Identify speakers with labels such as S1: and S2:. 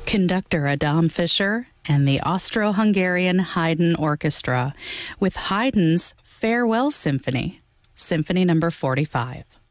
S1: Conductor Adam Fischer and the Austro-Hungarian Haydn Orchestra with Haydn's Farewell Symphony, Symphony number 45.